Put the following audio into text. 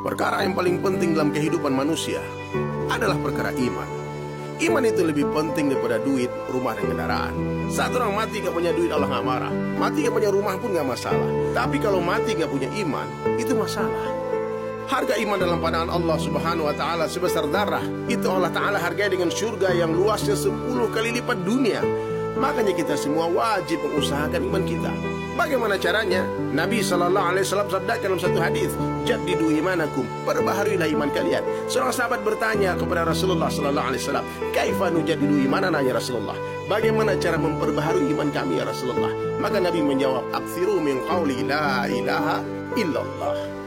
Perkara yang paling penting dalam kehidupan manusia adalah perkara iman. Iman itu lebih penting daripada duit, rumah, dan kendaraan. Saat orang mati gak punya duit, Allah gak marah. Mati gak punya rumah pun gak masalah. Tapi kalau mati gak punya iman, itu masalah. Harga iman dalam pandangan Allah subhanahu wa ta'ala sebesar darah. Itu Allah ta'ala hargai dengan surga yang luasnya 10 kali lipat dunia. Makanya kita semua wajib mengusahakan iman kita. Bagaimana caranya? Nabi SAW sabdakan dalam satu hadis, jaddidu imanakum, perbaharilah iman kalian. Seorang sahabat bertanya kepada Rasulullah SAW, kaifa nujaddidu imanana ya Rasulullah? Bagaimana cara memperbaharui iman kami ya Rasulullah? Maka Nabi menjawab, aktsiru min qawli la ilaha illallah.